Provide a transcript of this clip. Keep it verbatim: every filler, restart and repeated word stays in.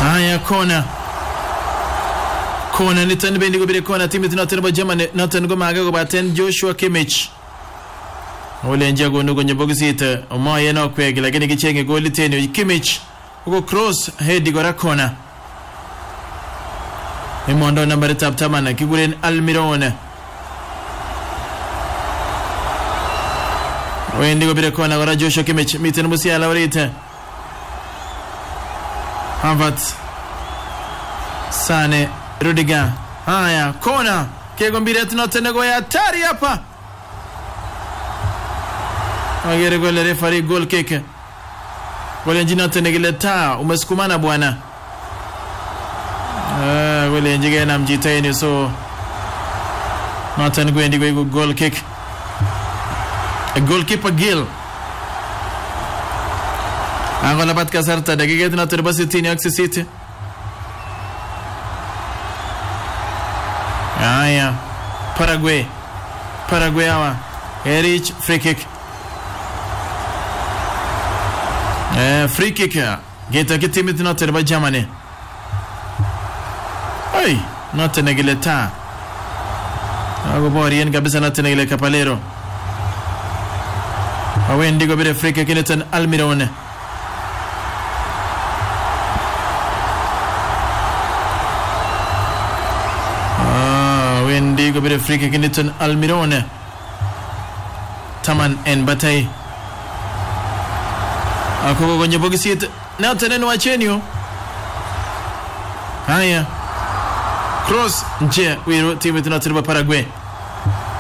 Haya, kona kona ni tan bendi go bire kona timu tunaterba Germany noten go maga go baten Joshua Kimmich ole njago nugo nyabogusita omoye no kwege lakini gichenge goli teni Kimmich ugo cross head go rakona imondo number tap tamana kigulen Almirone wendi go bire kona go Joshua Kimmich miten musia laurita Havertz Sane Rudiger. Haya, kona kego mbire tunatenego ya hatari hapa. Agere gole referee goal kick. Gole njina tenegele taa umesukumana bwana. Ah, gole njige na mjitaini so Nathan Gwendi go goal kick. A goalkeeper Gill. Angola bat kasarta dakika tunaterba sitini Oxford City. Haya, Paraguay Paraguay hawa Erich free kick eh free kick geta kitimi tunaterba Germany ai natenegele ta ago borien kabisa natenegele Capalero awendi go bere free kick ile Almirone Wendi go bere free kick in Almirone Taman en Batay ako go nyabogisit na tenen wachenio haya cross nje wiro timu tunaterba Paraguay